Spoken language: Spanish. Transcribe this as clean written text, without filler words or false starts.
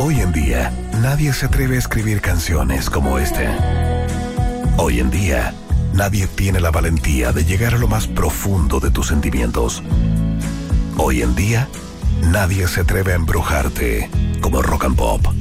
Hoy en día, nadie se atreve a escribir canciones como esta. Hoy en día, nadie tiene la valentía de llegar a lo más profundo de tus sentimientos. Hoy en día, nadie se atreve a embrujarte como Rock and Pop.